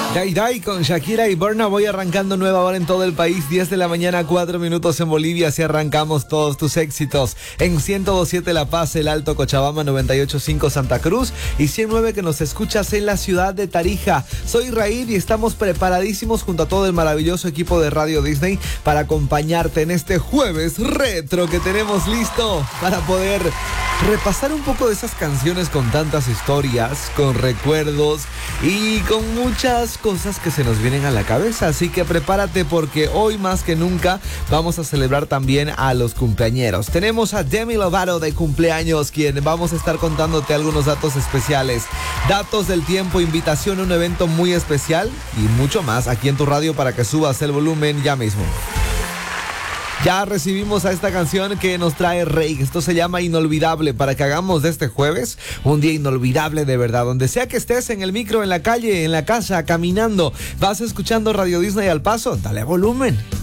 Day Day con Shakira y Burna Boy arrancando nueva hora en todo el país. 10 de la mañana, 4 minutos en Bolivia. Así arrancamos todos tus éxitos. En 102.7 La Paz, El Alto, Cochabamba, 98.5 Santa Cruz y 109 que nos escuchas en la ciudad de Tarija. Soy Raíd y estamos preparadísimos junto a todo el maravilloso equipo de Radio Disney para acompañarte en este jueves retro que tenemos listo para poder repasar un poco de esas canciones con tantas historias, con recuerdos y con muchas cosas que se nos vienen a la cabeza. Así que prepárate porque hoy más que nunca vamos a celebrar también a los cumpleañeros. Tenemos a Demi Lovato de cumpleaños, quien vamos a estar contándote algunos datos especiales, datos del tiempo, invitación a un evento muy especial y mucho más aquí en tu radio para que subas el volumen ya mismo. Ya recibimos a esta canción que nos trae Rey. Esto se llama Inolvidable, para que hagamos de este jueves un día inolvidable de verdad. Donde sea que estés, en el micro, en la calle, en la casa, caminando, vas escuchando Radio Disney al paso, dale volumen.